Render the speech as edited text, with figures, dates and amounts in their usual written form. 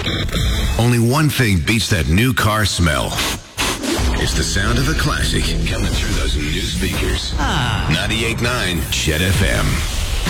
Only one thing beats that new car smell. It's the sound of a classic coming through those new speakers. 98.9 Chet FM.